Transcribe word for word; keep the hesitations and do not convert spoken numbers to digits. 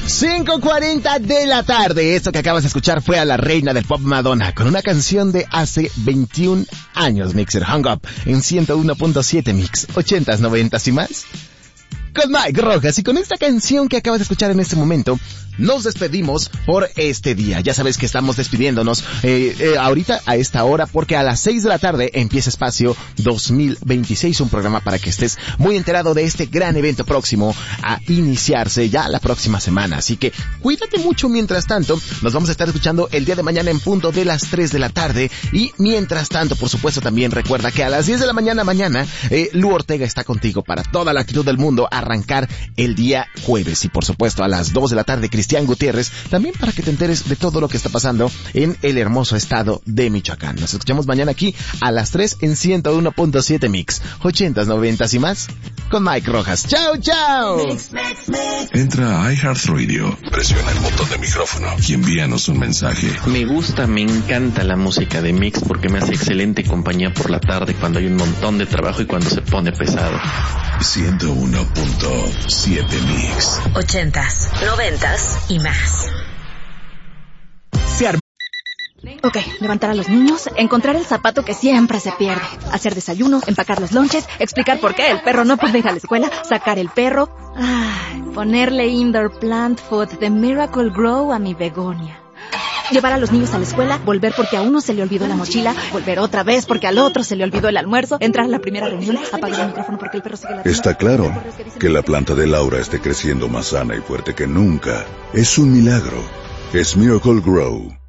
cinco cuarenta de la tarde. Esto que acabas de escuchar fue a la reina del pop Madonna con una canción de hace veintiún años, Mixer. Hung Up en ciento uno punto siete Mix, ochentas, noventas y más. Con Mike Rojas, y con esta canción que acabas de escuchar en este momento, nos despedimos por este día. Ya sabes que estamos despidiéndonos eh, eh, ahorita a esta hora, porque a las seis de la tarde empieza Espacio dos mil veintiséis, un programa para que estés muy enterado de este gran evento próximo a iniciarse ya la próxima semana. Así que cuídate mucho. Mientras tanto, nos vamos a estar escuchando el día de mañana en punto de las tres de la tarde, y mientras tanto, por supuesto, también recuerda que a las diez de la mañana mañana eh, Lu Ortega está contigo para toda la actitud del mundo a arrancar el día jueves. Y por supuesto a las dos de la tarde Cristian Gutiérrez, también para que te enteres de todo lo que está pasando en el hermoso estado de Michoacán. Nos escuchamos mañana aquí a las tres en ciento uno punto siete Mix, ochentas, noventas y más, con Mike Rojas. ¡Chao, chao! Entra a iHeartRadio, presiona el botón de micrófono y envíanos un mensaje. Me gusta, me encanta la música de Mix porque me hace excelente compañía por la tarde cuando hay un montón de trabajo y cuando se pone pesado. ciento uno punto siete Mix. Ochentas, noventas y más. Se arma. Ok, levantar a los niños, encontrar el zapato que siempre se pierde, hacer desayuno, empacar los lonches, explicar por qué el perro no puede ir a la escuela, sacar el perro, ay, ponerle indoor plant food de Miracle Grow a mi begonia. Llevar a los niños a la escuela, volver porque a uno se le olvidó la mochila, volver otra vez porque al otro se le olvidó el almuerzo, entrar a la primera reunión, apagar el micrófono porque el perro sigue ladrando. Está claro que la planta de Laura esté creciendo más sana y fuerte que nunca. Es un milagro. Es Miracle Grow.